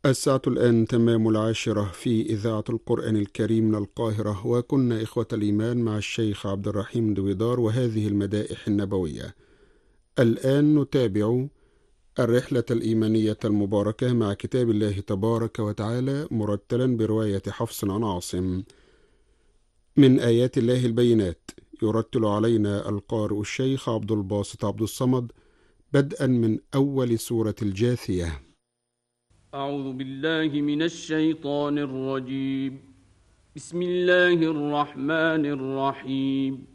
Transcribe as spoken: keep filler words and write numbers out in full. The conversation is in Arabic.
الساعة الآن تمام العاشرة في إذاعة القرآن الكريم من القاهرة، وكنا إخوة الإيمان مع الشيخ عبد الرحيم دويدار وهذه المدائح النبوية. الآن نتابع الرحلة الإيمانية المباركة مع كتاب الله تبارك وتعالى مرتلا برواية حفص عن عاصم. من آيات الله البينات يرتل علينا القارئ الشيخ عبد الباسط عبد الصمد، بدءا من أول سورة الجاثية. أعوذ بالله من الشيطان الرجيم. بسم الله الرحمن الرحيم.